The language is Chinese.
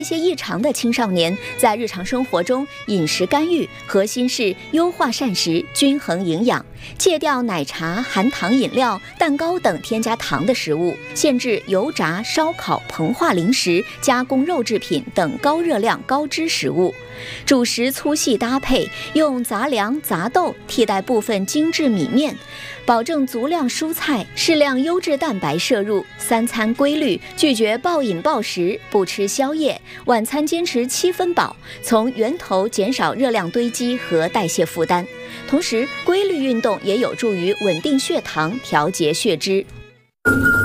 一些异常的青少年在日常生活中饮食干预，核心是优化膳食，均衡营养，戒掉奶茶、含糖饮料、蛋糕等添加糖的食物，限制油炸、烧烤、膨化零食、加工肉制品等高热量、高脂食物。主食粗细搭配，用杂粮、杂豆替代部分精致米面，保证足量蔬菜，适量优质蛋白摄入。三餐规律，拒绝暴饮暴食，不吃宵夜。晚餐坚持7分饱，从源头减少热量堆积和代谢负担。同时，规律运动也有助于稳定血糖、调节血脂。